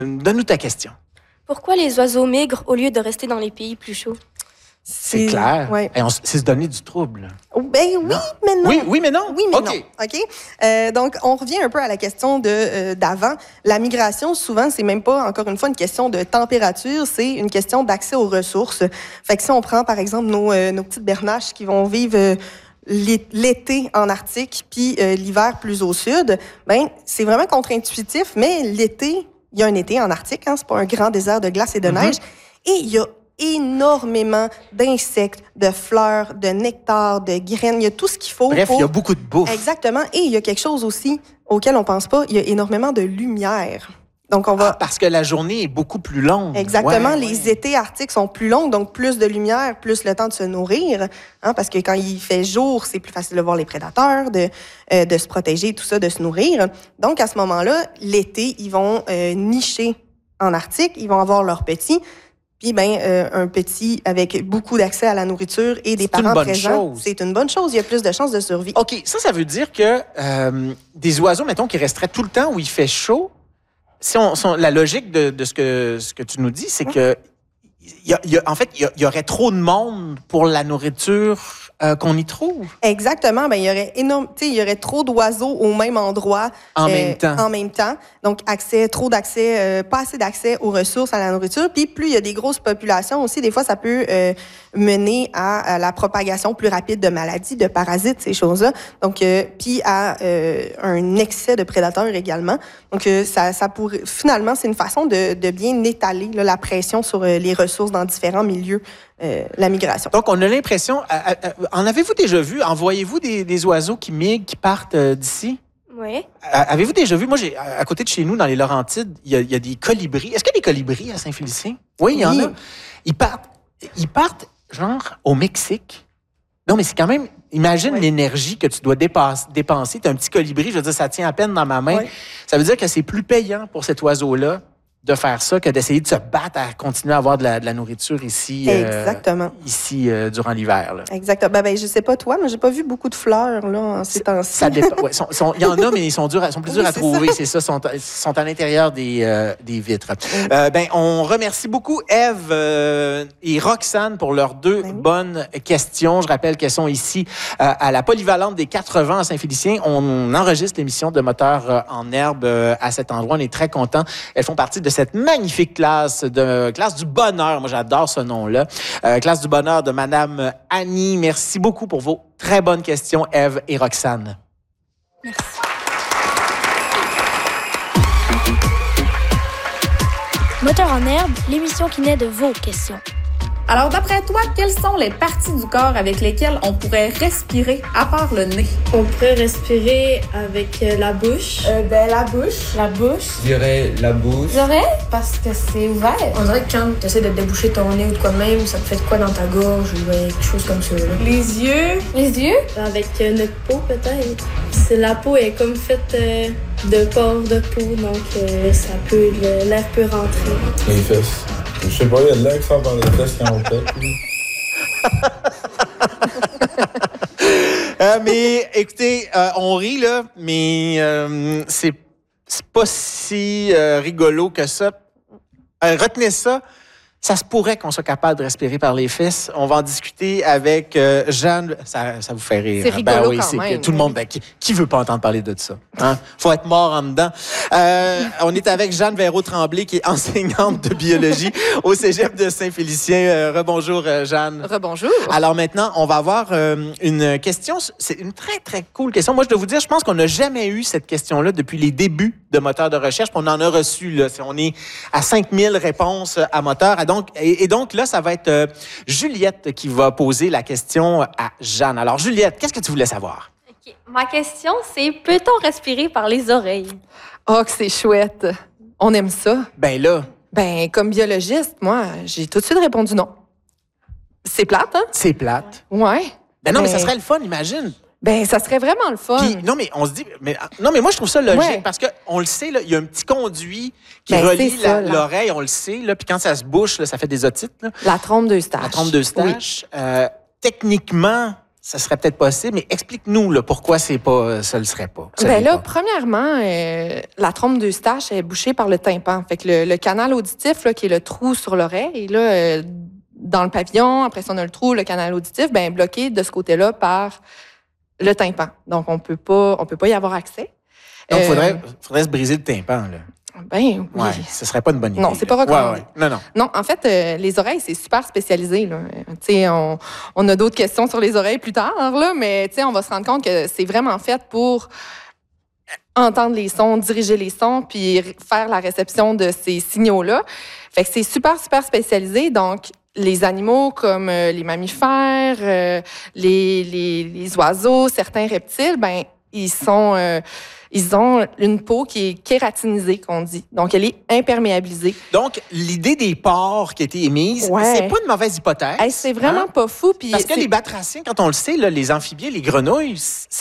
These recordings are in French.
Donne-nous ta question. Pourquoi les oiseaux migrent au lieu de rester dans les pays plus chauds? C'est clair. Ouais. C'est se donner du trouble. Ben oui, non. mais non. Oui, mais non. Oui, mais OK. non. OK. Donc, on revient un peu à la question d'avant. La migration, souvent, c'est même pas, encore une fois, une question de température, c'est une question d'accès aux ressources. Fait que si on prend, par exemple, nos petites bernaches qui vont vivre l'été en Arctique, puis l'hiver plus au sud, ben c'est vraiment contre-intuitif, mais l'été, il y a un été en Arctique, hein, c'est pas un grand désert de glace et de neige, et il y a énormément d'insectes, de fleurs, de nectar, de graines. Il y a tout ce qu'il faut. Bref, il y a beaucoup de bouffe. Exactement. Et il y a quelque chose aussi auquel on pense pas. Il y a énormément de lumière. Donc, on va... parce que la journée est beaucoup plus longue. Exactement. Les étés arctiques sont plus longs, donc plus de lumière, plus le temps de se nourrir. Hein, parce que quand il fait jour, c'est plus facile de voir les prédateurs, de se protéger, tout ça, de se nourrir. Donc, à ce moment-là, l'été, ils vont nicher en Arctique. Ils vont avoir leurs petits. Puis, un petit avec beaucoup d'accès à la nourriture et des parents présents, c'est une bonne chose. Il y a plus de chances de survie. OK. Ça veut dire que des oiseaux, mettons, qui resteraient tout le temps où il fait chaud, la logique de ce que tu nous dis, c'est que en fait, il y aurait trop de monde pour la nourriture qu'on y trouve. Exactement. Il y aurait trop d'oiseaux au même endroit en même temps. Donc, pas assez d'accès aux ressources, à la nourriture. Puis, plus il y a des grosses populations aussi, des fois, ça peut mener à la propagation plus rapide de maladies, de parasites, ces choses-là. Donc, puis à un excès de prédateurs également. Donc, ça pourrait, finalement, c'est une façon de bien étaler là, la pression sur les ressources dans différents milieux, la migration. Donc, on a l'impression... en avez-vous déjà vu? Envoyez-vous des oiseaux qui migrent, qui partent d'ici? Oui. Avez-vous déjà vu? Moi, à côté de chez nous, dans les Laurentides, il y a des colibris. Est-ce qu'il y a des colibris à Saint-Félicien? Oui, il y en a. Ils partent, genre, au Mexique. Non, mais c'est quand même... Imagine l'énergie que tu dois dépenser. Tu as un petit colibri, je veux dire, ça tient à peine dans ma main. Oui. Ça veut dire que c'est plus payant pour cet oiseau-là de faire ça que d'essayer de se battre à continuer à avoir de la nourriture ici. Exactement. Durant l'hiver. Là. Exactement. Je sais pas toi, mais j'ai pas vu beaucoup de fleurs là en ces temps-ci. Ça dépend. Ouais, il y en a, mais ils sont plus durs à trouver. C'est ça. Sont à l'intérieur des vitres. On remercie beaucoup Ève et Roxane pour leurs deux bonnes questions. Je rappelle qu'elles sont ici à la Polyvalente des 80 à Saint-Félicien. On enregistre l'émission de Moteurs en herbe à cet endroit. On est très contents. Elles font partie de cette magnifique classe du bonheur. Moi, j'adore ce nom-là. Classe du bonheur de Madame Annie. Merci beaucoup pour vos très bonnes questions, Ève et Roxane. Merci. Moteur en herbe, l'émission qui naît de vos questions. Alors, d'après toi, quelles sont les parties du corps avec lesquelles on pourrait respirer à part le nez? On pourrait respirer avec la bouche. La bouche. La bouche. Je dirais la bouche. L'oreille, parce que c'est ouvert. On dirait que quand tu essaies de déboucher ton nez ou de quoi de même, ça te fait de quoi dans ta gorge ou quelque chose comme ça. Là. Les yeux. Les yeux? Avec notre peau, peut-être. La peau est comme faite de pores de peau, donc l'air peut rentrer. Les fesses. Je sais pas, il y a de l'air qui sort par les fesses quand on pète. Mais écoutez, on rit, là, mais c'est pas si rigolo que ça. Retenez ça. Ça se pourrait qu'on soit capable de respirer par les fesses. On va en discuter avec Jeanne. Ça vous fait rire. C'est rigolo quand même. Tout le monde, qui veut pas entendre parler de ça? Hein? Faut être mort en dedans. On est avec Jeanne Véraud-Tremblay, qui est enseignante de biologie au Cégep de Saint-Félicien. Rebonjour, Jeanne. Rebonjour. Alors maintenant, on va avoir une question. C'est une très, très cool question. Moi, je dois vous dire, je pense qu'on n'a jamais eu cette question-là depuis les débuts de Moteurs de recherche. On en a reçu, là. On est à 5000 réponses à Moteurs. Donc là, ça va être Juliette qui va poser la question à Jeanne. Alors, Juliette, qu'est-ce que tu voulais savoir? Okay. Ma question, c'est peut-on respirer par les oreilles? Oh, que c'est chouette. On aime ça. Ben là. Comme biologiste, moi, j'ai tout de suite répondu non. C'est plate, hein? C'est plate. Ouais. Ben non, mais ça serait le fun, imagine. Ça serait vraiment le fun. Puis, non, mais on se dit... Non, mais moi, je trouve ça logique parce qu'on le sait, là, il y a un petit conduit qui relie l'oreille, on le sait. Là, puis quand ça se bouche, là, ça fait des otites. Là. La trompe d'Eustache. La trompe d'Eustache. Oui. Techniquement, ça serait peut-être possible, mais explique-nous là, pourquoi ça le serait pas. Ben là, premièrement, la trompe d'Eustache est bouchée par le tympan. Fait que le canal auditif, là, qui est le trou sur l'oreille, là, dans le pavillon, après ça, on a le trou, le canal auditif, ben bloqué de ce côté-là par le tympan. Donc, on peut pas y avoir accès. Donc, faudrait se briser le tympan, là. Ben oui. Ouais, ce serait pas une bonne idée. Non, c'est pas recommandé. Ouais. Non. Non, en fait, les oreilles, c'est super spécialisé, là. Tu sais, on a d'autres questions sur les oreilles plus tard, là, mais tu sais, on va se rendre compte que c'est vraiment fait pour entendre les sons, diriger les sons, puis faire la réception de ces signaux-là. Fait que c'est super, super spécialisé. Donc, les animaux comme les mammifères, les oiseaux, certains reptiles, ben ils ont une peau qui est kératinisée, qu'on dit. Donc, elle est imperméabilisée. Donc, l'idée des porcs qui a été émise, c'est pas une mauvaise hypothèse. Hey, c'est vraiment pas fou. Puis parce que les batraciens, quand on le sait, là, les amphibiens, les grenouilles,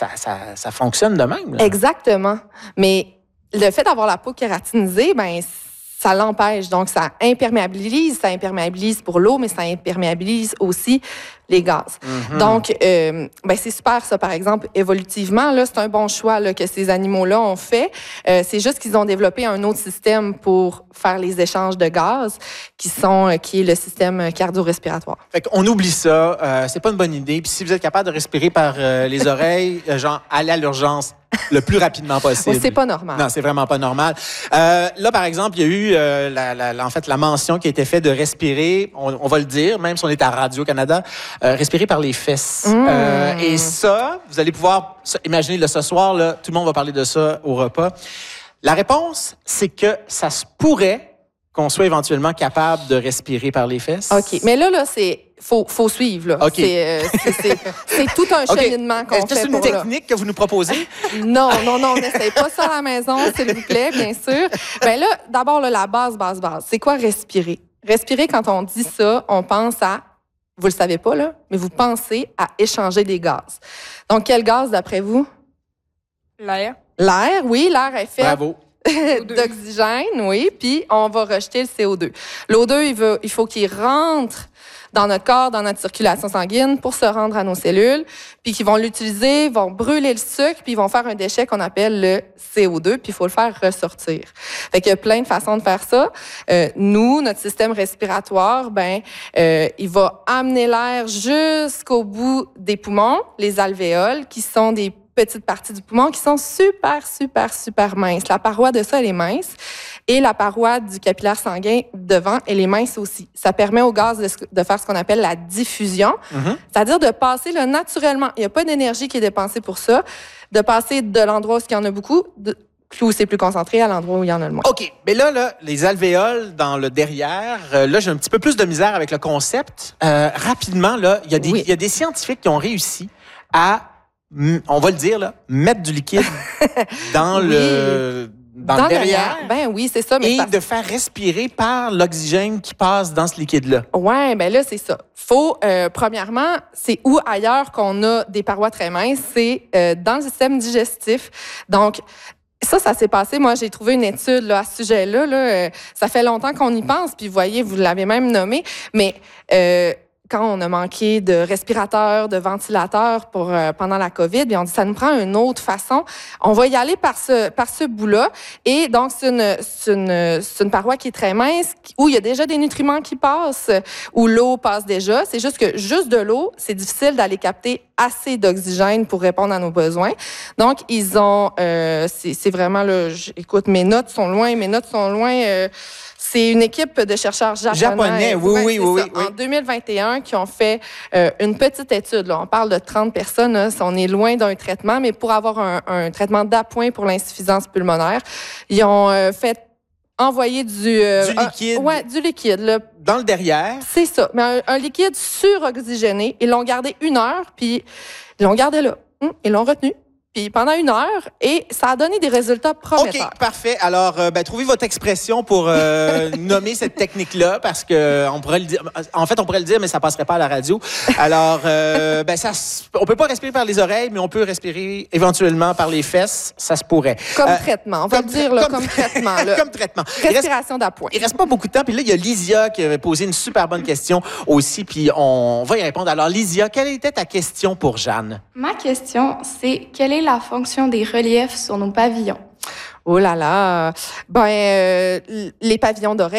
ça fonctionne de même. Là. Exactement. Mais le fait d'avoir la peau kératinisée, ben ça l'empêche. Donc, ça imperméabilise pour l'eau, mais ça imperméabilise aussi les gaz. Mm-hmm. Donc, ben c'est super, ça, par exemple, évolutivement. Là, c'est un bon choix là, que ces animaux-là ont fait. C'est juste qu'ils ont développé un autre système pour faire les échanges de gaz, qui est le système cardio-respiratoire. Fait qu'on oublie ça. C'est pas une bonne idée. Puis si vous êtes capable de respirer par les oreilles, genre, allez à l'urgence le plus rapidement possible. C'est pas normal. Non, c'est vraiment pas normal. Là, par exemple, il y a eu la mention qui a été faite de respirer, on va le dire, même si on est à Radio-Canada, respirer par les fesses. Et ça, vous allez pouvoir imaginer, là, ce soir, là, tout le monde va parler de ça au repas. La réponse, c'est que ça se pourrait qu'on soit éventuellement capable de respirer par les fesses. OK. Mais là, faut suivre. Là. Okay. C'est tout un cheminement qu'on fait. Est-ce que c'est une technique que vous nous proposez? Non, on n'essaye pas ça à la maison, s'il vous plaît, bien sûr. Bien là, d'abord, là, la base. C'est quoi respirer? Respirer, quand on dit ça, on pense à, vous le savez pas, là, mais vous pensez à échanger des gaz. Donc, quel gaz, d'après vous? L'air. L'air, oui, l'air est fait. Bravo. D'oxygène, oui, puis on va rejeter le CO2. L'O2, il faut qu'il rentre dans notre corps, dans notre circulation sanguine pour se rendre à nos cellules, puis qu'ils vont l'utiliser, vont brûler le sucre, puis ils vont faire un déchet qu'on appelle le CO2, puis il faut le faire ressortir. Fait qu'il y a plein de façons de faire ça. Nous, notre système respiratoire, il va amener l'air jusqu'au bout des poumons, les alvéoles, qui sont des petites parties du poumon qui sont super, super, super minces. La paroi de ça, elle est mince. Et la paroi du capillaire sanguin devant, elle est mince aussi. Ça permet au gaz de faire ce qu'on appelle la diffusion, c'est-à-dire de passer là, naturellement. Il n'y a pas d'énergie qui est dépensée pour ça. De passer de l'endroit où il y en a beaucoup, où c'est plus concentré, à l'endroit où il y en a le moins. OK. Mais là, les alvéoles dans le derrière, là, j'ai un petit peu plus de misère avec le concept. Rapidement, là, il y a des scientifiques qui ont réussi à, on va le dire, là, mettre du liquide dans le derrière. Ben oui, c'est ça. Mais de faire respirer par l'oxygène qui passe dans ce liquide-là. Oui, ben là, c'est ça. Faut, premièrement, c'est où ailleurs qu'on a des parois très minces? C'est dans le système digestif. Donc, ça s'est passé. Moi, j'ai trouvé une étude là, à ce sujet-là. Là, ça fait longtemps qu'on y pense. Puis, vous voyez, vous l'avez même nommé. Mais quand on a manqué de respirateurs, de ventilateurs pendant la COVID, bien, on dit ça nous prend une autre façon. On va y aller par ce bout-là. Et donc, c'est une paroi qui est très mince, où il y a déjà des nutriments qui passent, où l'eau passe déjà. C'est juste que juste de l'eau, c'est difficile d'aller capter assez d'oxygène pour répondre à nos besoins. Donc, ils ont... c'est vraiment... Là, écoute, mes notes sont loin. C'est une équipe de chercheurs japonais. Oui. En 2021, qui ont fait une petite étude. Là. On parle de 30 personnes. Là. On est loin d'un traitement, mais pour avoir un traitement d'appoint pour l'insuffisance pulmonaire, ils ont fait envoyer du liquide. Du liquide. Là. Dans le derrière. C'est ça. Mais un liquide suroxygéné. Ils l'ont gardé 1 heure, puis ils l'ont gardé là. Ils l'ont retenu. puis pendant 1 heure, et ça a donné des résultats prometteurs. OK, parfait. Alors, trouvez votre expression pour nommer cette technique-là, parce que on pourrait le dire. En fait, on pourrait le dire, mais ça passerait pas à la radio. Alors, on peut pas respirer par les oreilles, mais on peut respirer éventuellement par les fesses. Ça se pourrait. Comme traitement, on va le dire là, comme traitement. Là. Comme traitement. Respiration d'appoint. Il reste pas beaucoup de temps. Puis là, il y a Lysia qui avait posé une super bonne question aussi, puis on va y répondre. Alors, Lysia, quelle était ta question pour Jeanne? Ma question, c'est quelle est la fonction des reliefs sur nos pavillons? Oh là là! Les pavillons d'oreilles